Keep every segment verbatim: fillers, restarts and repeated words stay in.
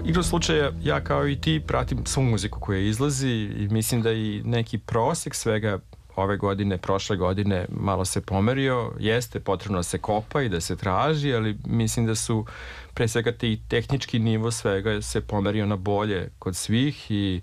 igrom slučaja, ja kao i ti pratim svu muziku koja izlazi i mislim da i neki prosjek svega ove godine, prošle godine malo se pomerio. Jeste potrebno da se kopa i da se traži, ali mislim da su pre svega ti tehnički nivo svega se pomerio na bolje kod svih i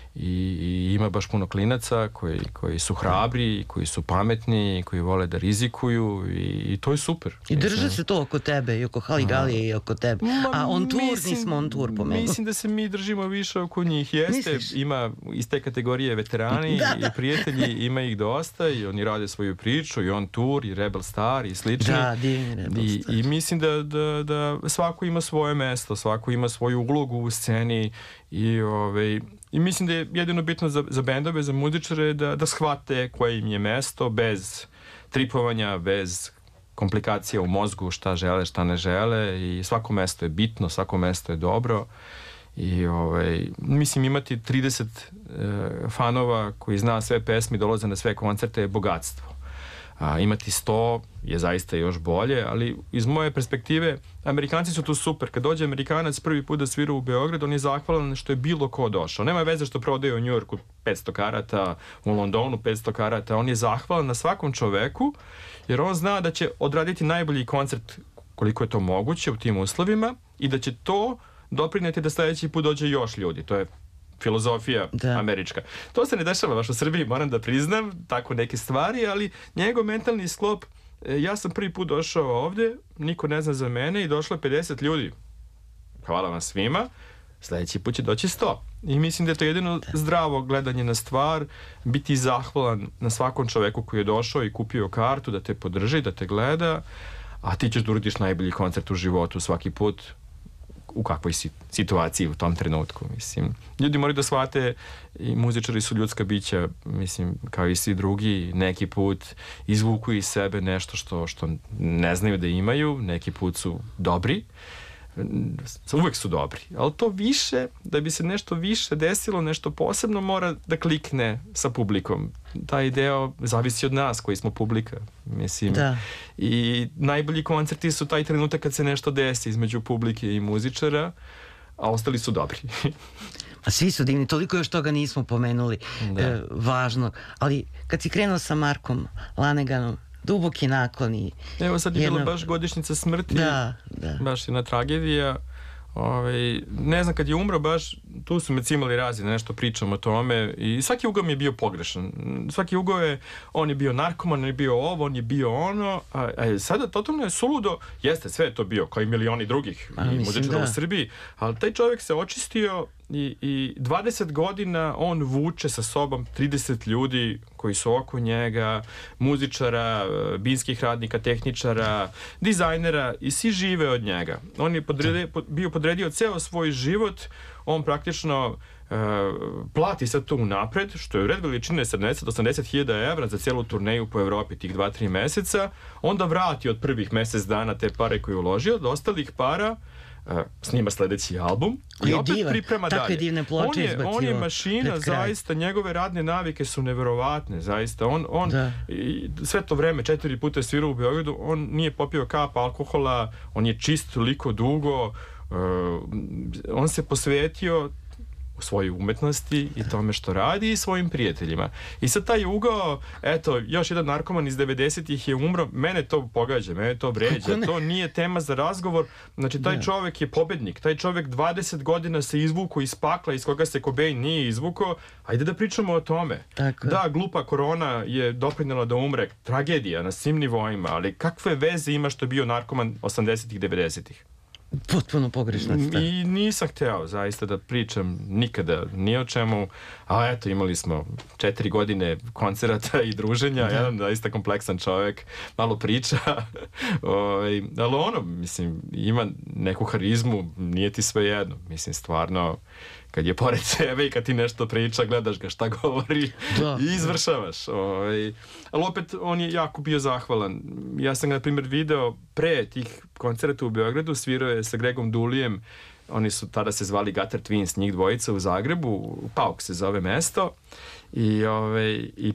I, i ima baš puno klinaca koji, koji su hrabri, koji su pametni, koji vole da rizikuju i, i to je super. I drže se to oko tebe i oko Haligalije i oko tebe. A on tour, mislim, nismo on tour pomenuli. Mislim da se mi držimo više oko njih. Jeste, misliš? Ima iz te kategorije veterani da, da. I prijatelji, ima ih dosta i oni rade svoju priču i on tour i Rebel Star i slični. Da, divni Rebel I, Star. I mislim da, da, da svako ima svoje mesto, svako ima svoju ulogu u sceni i ovaj I mislim da je jedino bitno za, za bendove, za muzičare da, da shvate koje im je mesto bez tripovanja, bez komplikacija u mozgu, šta žele, šta ne žele i svako mesto je bitno, svako mesto je dobro i ovaj, mislim imati trideset e, fanova koji zna sve pesme i dolaze na sve koncerte je bogatstvo. A, imati sto je zaista još bolje, ali iz moje perspektive Amerikanci su tu super. Kad dođe Amerikanac prvi put da svira u Beograd, on je zahvalan što je bilo ko došao. Nema veze što prodaje u Njujorku petsto karata, u Londonu petsto karata. On je zahvalan na svakom čoveku, jer on zna da će odraditi najbolji koncert koliko je to moguće u tim uslovima i da će to doprineti da sledeći put dođe još ljudi. To je filozofija da. Američka. To se ne dešava baš u Srbiji, moram da priznam, tako neke stvari, ali njegov mentalni sklop, ja sam prvi put došao ovde, niko ne zna za mene i došlo je pedeset ljudi. Hvala vam svima, sledeći put će doći sto. I mislim da je to jedino zdravo gledanje na stvar, biti zahvalan na svakom čoveku koji je došao i kupio kartu, da te podrži, da te gleda, a ti ćeš da uradiš najbolji koncert u životu svaki put, u kakvoj situaciji u tom trenutku, mislim. Ljudi moraju da shvate i muzičari su ljudska bića, mislim, kao i svi drugi, neki put izvuku iz sebe nešto što, što ne znaju da imaju, neki put su dobri, uvek su dobri, ali to više, da bi se nešto više desilo, nešto posebno mora da klikne sa publikom. Taj deo zavisi od nas koji smo publika, mislim. Da. I najbolji koncerti su taj trenutak kad se nešto desi između publike i muzičara, a ostali su dobri. A svi su divni, toliko još toga nismo pomenuli, e, važno. Ali kad si krenuo sa Markom Laneganom, duboki naklon i... Evo sad je jedna... bila baš godišnjica smrti, da, da. Baš jedna tragedija. Ove, ne znam, kad je umro baš, tu su me cimali razi da nešto pričam o tome i svaki ugao mi je bio pogrešan. Svaki ugao je, on je bio narkoman, on je bio ovo, on je bio ono, a, a sada totalno je suludo, jeste, sve je to bio, kao i milioni drugih muzičara u Srbiji, ali taj čovjek se očistio i, i dvadeset godina on vuče sa sobom trideset ljudi koji su oko njega, muzičara, binskih radnika, tehničara, dizajnera i svi žive od njega. On je podredio, bio podredio ceo svoj život, on praktično uh, plati sad to unapred, što je u red veličine sedamdeset do osamdeset hiljada evra za cijelu turneju po Evropi tih dva tri meseca, onda vrati od prvih mesec dana te pare koje je uložio, od ostalih para Uh, snima sledeći album i opet divan. Priprema takve dalje. Divne ploče on, je, on je mašina, zaista, njegove radne navike su neverovatne, zaista. On, on i, sve to vreme, četiri puta je svirao u Beogradu, on nije popio kap alkohola, on je čist toliko dugo, uh, on se posvetio u svojoj umetnosti i tome što radi i svojim prijateljima. I sad taj ugao, eto, još jedan narkoman iz devedesetih je umro, mene to pogađa, mene to vređa, to nije tema za razgovor, znači taj čovek je pobednik, taj čovek dvadeset godina se izvukao iz pakla iz koga se Cobain nije izvukao, ajde da pričamo o tome. Tako. Da, glupa korona je doprinela da umre, tragedija na svim nivoima, ali kakve veze ima što je bio narkoman osamdesetih devedesetih? Potpuno pogrešna stvar. I nisam hteo zaista da pričam nikada ni o čemu, a eto imali smo četiri godine koncerata i druženja, da. Jedan zaista kompleksan čovjek, malo priča, ovaj, ali ono, mislim, ima neku harizmu, nije ti sve jedno, mislim, stvarno, kad je pored sebe i kad ti nešto priča, gledaš ga šta govori da, i izvršavaš. Ovaj. Ali opet, on je jako bio zahvalan. Ja sam ga, na primjer, video pre tih koncerata u Beogradu, svirao je sa Gregom Dulijem, oni su tada se zvali Gutter Twins, njih dvojica u Zagrebu, Pauk se zove mesto, i, ovaj, i